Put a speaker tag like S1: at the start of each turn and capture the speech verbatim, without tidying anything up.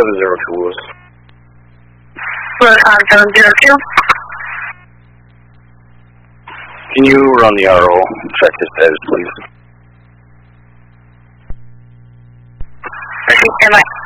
S1: seven zero two was.
S2: Rotom seven zero two.
S1: Can you run the R O? Check his status, please.
S2: Okay, stand by.